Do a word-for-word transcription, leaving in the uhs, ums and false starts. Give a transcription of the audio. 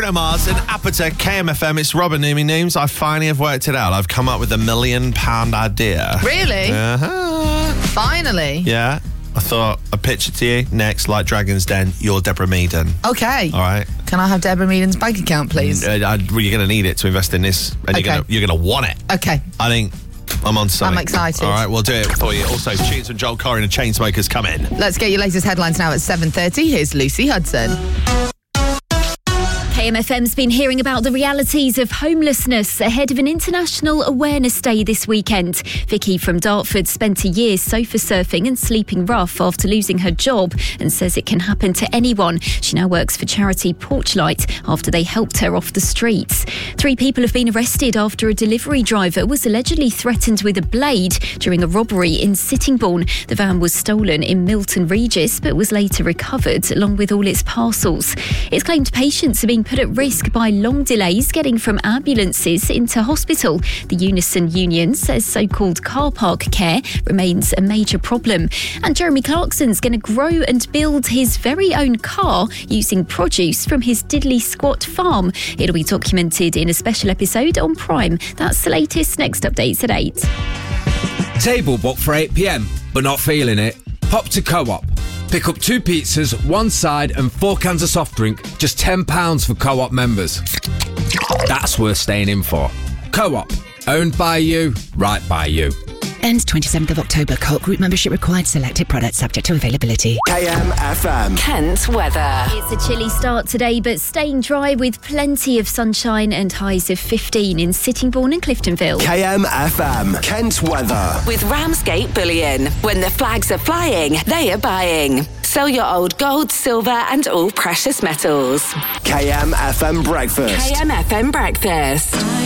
Bruno Mars and Apata, K M F M. It's Robin Newmy Nooms. I finally have worked it out. I've come up with a million pound idea. Really? Uh-huh. Finally? Yeah. I thought I'd pitch it to you. Next, like Dragon's Den, you're Deborah Meaden. Okay. All right. Can I have Deborah Meaden's bank account, please? Uh, I, you're going to need it to invest in this, and Okay. you're going you're gonna want it. Okay. I think I'm on something. I'm excited. All right, we'll do it for you. Also, tunes from Joel Corry and the Chainsmokers come in. Let's get your latest headlines now at seven thirty. Here's Lucy Hudson. K M F M's been hearing about the realities of homelessness ahead of an International Awareness Day this weekend. Vicky from Dartford spent a year sofa surfing and sleeping rough after losing her job and says it can happen to anyone. She now works for charity Porchlight after they helped her off the streets. Three people have been arrested after a delivery driver was allegedly threatened with a blade during a robbery in Sittingbourne. The van was stolen in Milton Regis but was later recovered along with all its parcels. It's claimed patients are being put at risk by long delays getting from ambulances into hospital. The Unison Union says so-called car park care remains a major problem. And Jeremy Clarkson's going to grow and build his very own car using produce from his diddly squat farm. It'll be documented in a special episode on Prime. That's the latest. Next updates at eight. Table booked for eight p m, but not feeling it? Pop to Co-op. Pick up two pizzas, one side and four cans of soft drink, just ten pounds for Co-op members. That's worth staying in for. Co-op, owned by you, right by you. Ends twenty-seventh of October. Co-op group membership required. Selected products subject to availability. K M F M. Kent weather. It's a chilly start today, but staying dry with plenty of sunshine and highs of fifteen in Sittingbourne and Cliftonville. K M F M. Kent weather. With Ramsgate Bullion. When the flags are flying, they are buying. Sell your old gold, silver and all precious metals. K M F M breakfast. K M F M breakfast.